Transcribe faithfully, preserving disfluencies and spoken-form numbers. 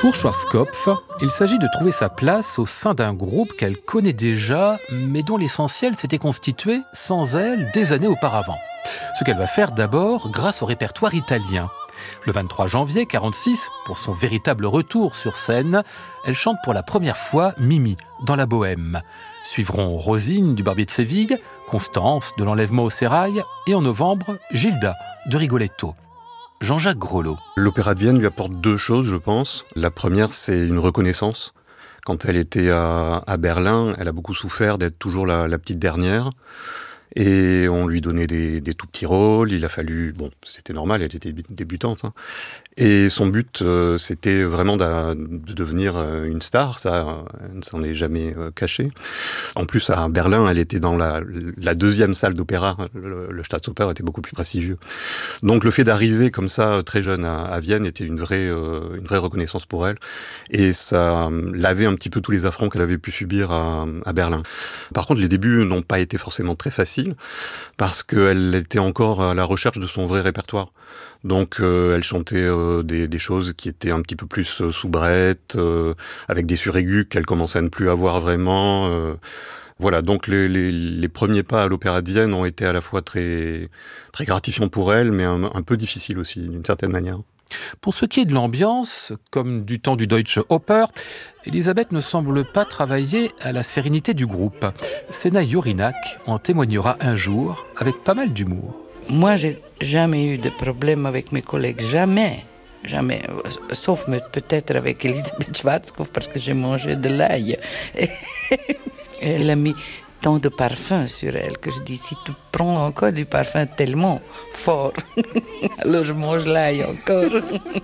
Pour Schwarzkopf, il s'agit de trouver sa place au sein d'un groupe qu'elle connaît déjà, mais dont l'essentiel s'était constitué sans elle des années auparavant. Ce qu'elle va faire d'abord grâce au répertoire italien. Le vingt-trois janvier quarante-six, pour son véritable retour sur scène, elle chante pour la première fois Mimi, dans la Bohème. Suivront Rosine du Barbier de Séville, Constance de l'Enlèvement au Sérail et en novembre, Gilda de Rigoletto. Jean-Jacques Grelot. L'Opéra de Vienne lui apporte deux choses, je pense. La première, c'est une reconnaissance. Quand elle était à, à Berlin, elle a beaucoup souffert d'être toujours la, la petite dernière. Et on lui donnait des, des tout petits rôles. Il a fallu... Bon, c'était normal, elle était débutante. Hein. Et son but, euh, c'était vraiment de, de devenir une star. Ça, elle ne s'en est jamais euh, cachée. En plus, à Berlin, elle était dans la, la deuxième salle d'opéra. Le, le Staatsoper était beaucoup plus prestigieux. Donc le fait d'arriver comme ça, très jeune, à, à Vienne, était une vraie, euh, une vraie reconnaissance pour elle. Et ça lavait un petit peu tous les affronts qu'elle avait pu subir à, à Berlin. Par contre, les débuts n'ont pas été forcément très faciles, parce qu'elle était encore à la recherche de son vrai répertoire. Donc euh, elle chantait euh, des, des choses qui étaient un petit peu plus euh, soubrettes, euh, avec des suraigus qu'elle commençait à ne plus avoir vraiment. Euh, voilà, donc les, les, les premiers pas à l'Opéra de Vienne ont été à la fois très, très gratifiants pour elle, mais un, un peu difficiles aussi, d'une certaine manière. Pour ce qui est de l'ambiance, comme du temps du Deutsche Oper, Elisabeth ne semble pas travailler à la sérénité du groupe. Séna Jorinak en témoignera un jour avec pas mal d'humour. Moi, j'ai jamais eu de problème avec mes collègues, jamais, jamais, sauf peut-être avec Elisabeth Schwarzkopf parce que j'ai mangé de l'ail. Elle a mis tant de parfum sur elle que je dis, si tu prends encore du parfum tellement fort, alors je mange l'ail encore.